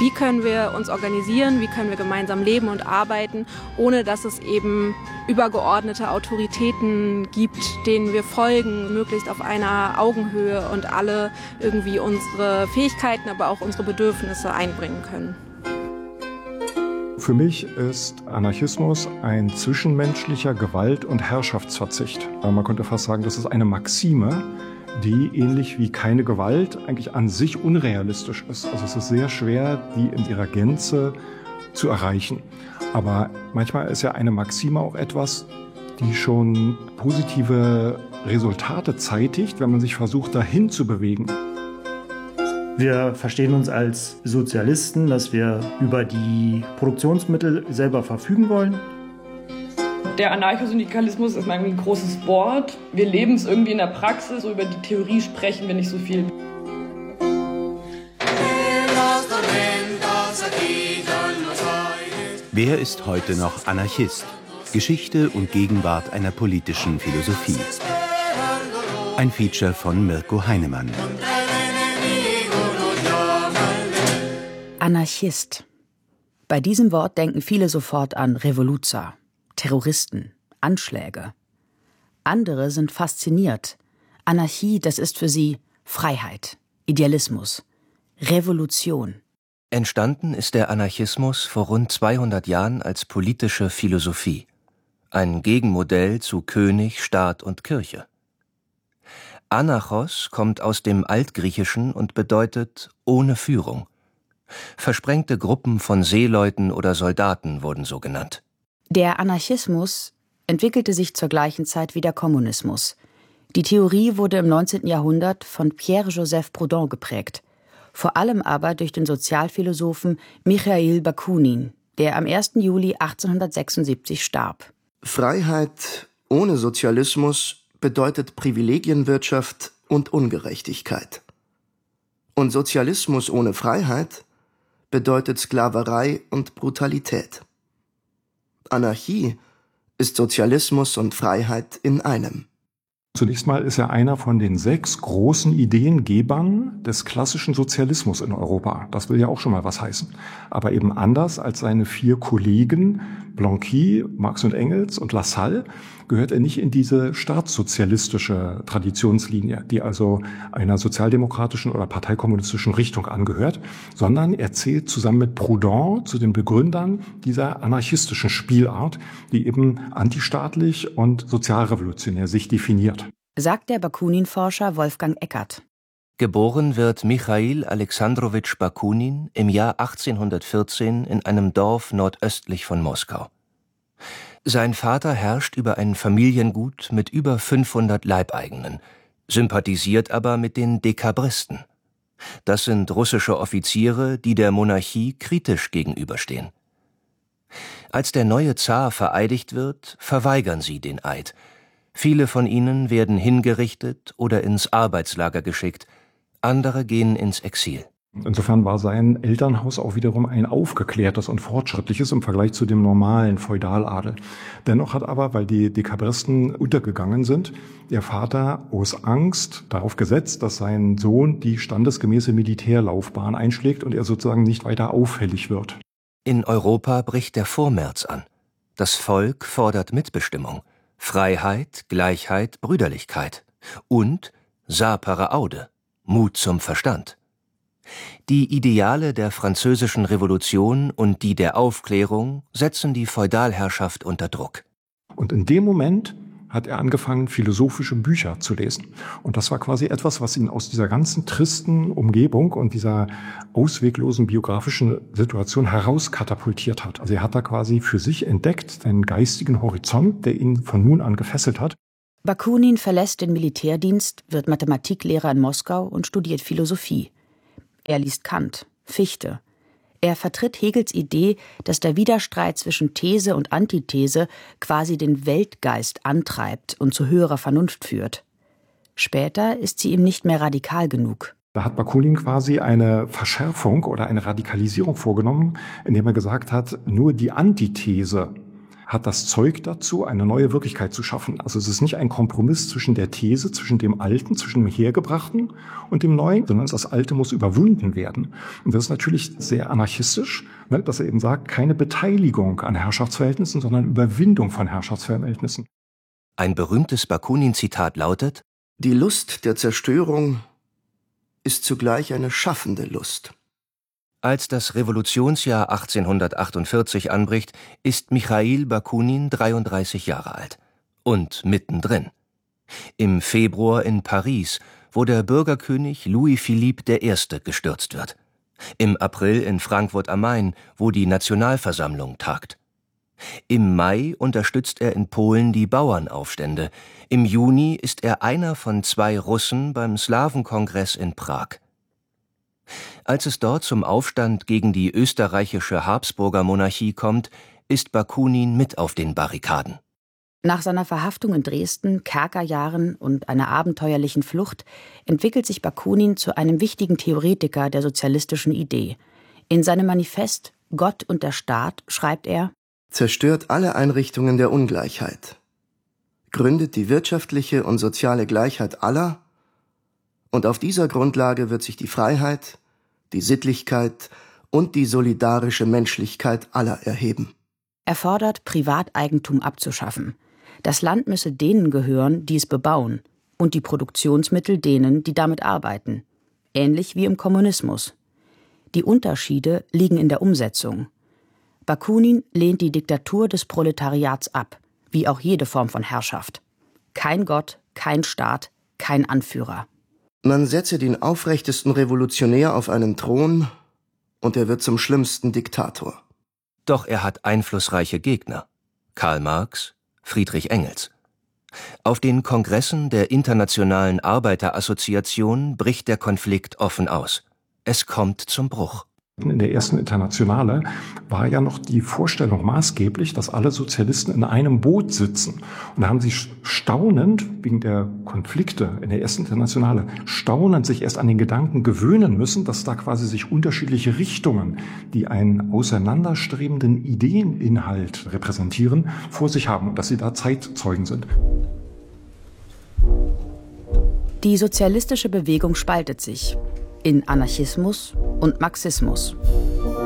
Wie können wir uns organisieren, wie können wir gemeinsam leben und arbeiten, ohne dass es eben übergeordnete Autoritäten gibt, denen wir folgen, möglichst auf einer Augenhöhe und alle irgendwie unsere Fähigkeiten, aber auch unsere Bedürfnisse einbringen können. Für mich ist Anarchismus ein zwischenmenschlicher Gewalt- und Herrschaftsverzicht. Man könnte fast sagen, das ist eine Maxime, die ähnlich wie keine Gewalt eigentlich an sich unrealistisch ist. Also es ist sehr schwer, die in ihrer Gänze zu erreichen. Aber manchmal ist ja eine Maxime auch etwas, die schon positive Resultate zeitigt, wenn man sich versucht, dahin zu bewegen. Wir verstehen uns als Sozialisten, dass wir über die Produktionsmittel selber verfügen wollen. Der Anarchosyndikalismus ist irgendwie ein großes Wort. Wir leben es irgendwie in der Praxis, so über die Theorie sprechen wir nicht so viel. Wer ist heute noch Anarchist? Geschichte und Gegenwart einer politischen Philosophie. Ein Feature von Mirko Heinemann. Anarchist. Bei diesem Wort denken viele sofort an Revoluzer, Terroristen, Anschläge. Andere sind fasziniert. Anarchie, das ist für sie Freiheit, Idealismus, Revolution. Entstanden ist der Anarchismus vor rund 200 Jahren als politische Philosophie. Ein Gegenmodell zu König, Staat und Kirche. Anarchos kommt aus dem Altgriechischen und bedeutet ohne Führung. Versprengte Gruppen von Seeleuten oder Soldaten wurden so genannt. Der Anarchismus entwickelte sich zur gleichen Zeit wie der Kommunismus. Die Theorie wurde im 19. Jahrhundert von Pierre-Joseph Proudhon geprägt. Vor allem aber durch den Sozialphilosophen Michail Bakunin, der am 1. Juli 1876 starb. Freiheit ohne Sozialismus bedeutet Privilegienwirtschaft und Ungerechtigkeit. Und Sozialismus ohne Freiheit bedeutet Sklaverei und Brutalität. Anarchie ist Sozialismus und Freiheit in einem. Zunächst mal ist er einer von den 6 großen Ideengebern des klassischen Sozialismus in Europa. Das will ja auch schon mal was heißen. Aber eben anders als seine 4 Kollegen, Blanqui, Marx und Engels und Lassalle, gehört er nicht in diese staatssozialistische Traditionslinie, die also einer sozialdemokratischen oder parteikommunistischen Richtung angehört, sondern er zählt zusammen mit Proudhon zu den Begründern dieser anarchistischen Spielart, die eben antistaatlich und sozialrevolutionär sich definiert. Sagt der Bakunin-Forscher Wolfgang Eckert. Geboren wird Michail Alexandrowitsch Bakunin im Jahr 1814 in einem Dorf nordöstlich von Moskau. Sein Vater herrscht über ein Familiengut mit über 500 Leibeigenen, sympathisiert aber mit den Dekabristen. Das sind russische Offiziere, die der Monarchie kritisch gegenüberstehen. Als der neue Zar vereidigt wird, verweigern sie den Eid. Viele von ihnen werden hingerichtet oder ins Arbeitslager geschickt, andere gehen ins Exil. Insofern war sein Elternhaus auch wiederum ein aufgeklärtes und fortschrittliches im Vergleich zu dem normalen Feudaladel. Dennoch hat aber, weil die Dekabristen untergegangen sind, der Vater aus Angst darauf gesetzt, dass sein Sohn die standesgemäße Militärlaufbahn einschlägt und er sozusagen nicht weiter auffällig wird. In Europa bricht der Vormärz an. Das Volk fordert Mitbestimmung, Freiheit, Gleichheit, Brüderlichkeit und sapere aude, Mut zum Verstand. Die Ideale der Französischen Revolution und die der Aufklärung setzen die Feudalherrschaft unter Druck. Und in dem Moment hat er angefangen, philosophische Bücher zu lesen. Und das war quasi etwas, was ihn aus dieser ganzen tristen Umgebung und dieser ausweglosen biografischen Situation herauskatapultiert hat. Also er hat da quasi für sich entdeckt einen geistigen Horizont, der ihn von nun an gefesselt hat. Bakunin verlässt den Militärdienst, wird Mathematiklehrer in Moskau und studiert Philosophie. Er liest Kant, Fichte. Er vertritt Hegels Idee, dass der Widerstreit zwischen These und Antithese quasi den Weltgeist antreibt und zu höherer Vernunft führt. Später ist sie ihm nicht mehr radikal genug. Da hat Bakunin quasi eine Verschärfung oder eine Radikalisierung vorgenommen, indem er gesagt hat, nur die Antithese hat das Zeug dazu, eine neue Wirklichkeit zu schaffen. Also es ist nicht ein Kompromiss zwischen der These, zwischen dem Alten, zwischen dem Hergebrachten und dem Neuen, sondern das Alte muss überwunden werden. Und das ist natürlich sehr anarchistisch, dass er eben sagt, keine Beteiligung an Herrschaftsverhältnissen, sondern Überwindung von Herrschaftsverhältnissen. Ein berühmtes Bakunin-Zitat lautet: Die Lust der Zerstörung ist zugleich eine schaffende Lust. Als das Revolutionsjahr 1848 anbricht, ist Michail Bakunin 33 Jahre alt. Und mittendrin. Im Februar in Paris, wo der Bürgerkönig Louis-Philippe I. gestürzt wird. Im April in Frankfurt am Main, wo die Nationalversammlung tagt. Im Mai unterstützt er in Polen die Bauernaufstände. Im Juni ist er einer von 2 Russen beim Slawenkongress in Prag. Als es dort zum Aufstand gegen die österreichische Habsburger Monarchie kommt, ist Bakunin mit auf den Barrikaden. Nach seiner Verhaftung in Dresden, Kerkerjahren und einer abenteuerlichen Flucht entwickelt sich Bakunin zu einem wichtigen Theoretiker der sozialistischen Idee. In seinem Manifest »Gott und der Staat« schreibt er: Zerstört alle Einrichtungen der Ungleichheit, gründet die wirtschaftliche und soziale Gleichheit aller, und auf dieser Grundlage wird sich die Freiheit, die Sittlichkeit und die solidarische Menschlichkeit aller erheben. Er fordert, Privateigentum abzuschaffen. Das Land müsse denen gehören, die es bebauen, und die Produktionsmittel denen, die damit arbeiten. Ähnlich wie im Kommunismus. Die Unterschiede liegen in der Umsetzung. Bakunin lehnt die Diktatur des Proletariats ab, wie auch jede Form von Herrschaft. Kein Gott, kein Staat, kein Anführer. Man setze den aufrechtesten Revolutionär auf einen Thron und er wird zum schlimmsten Diktator. Doch er hat einflussreiche Gegner. Karl Marx, Friedrich Engels. Auf den Kongressen der Internationalen Arbeiterassoziation bricht der Konflikt offen aus. Es kommt zum Bruch. In der ersten Internationale war ja noch die Vorstellung maßgeblich, dass alle Sozialisten in einem Boot sitzen. Und da haben sie staunend, wegen der Konflikte in der ersten Internationale, staunend sich erst an den Gedanken gewöhnen müssen, dass da quasi sich unterschiedliche Richtungen, die einen auseinanderstrebenden Ideeninhalt repräsentieren, vor sich haben und dass sie da Zeitzeugen sind. Die sozialistische Bewegung spaltet sich in Anarchismus und Marxismus.